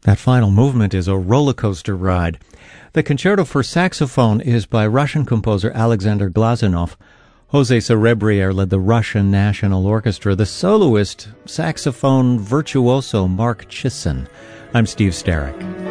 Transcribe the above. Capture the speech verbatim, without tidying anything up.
That final movement is a roller coaster ride. The concerto for saxophone is by Russian composer Alexander Glazunov. Jose Cerebrier led the Russian National Orchestra. The soloist, saxophone virtuoso Mark Chisin. I'm Steve Starrick.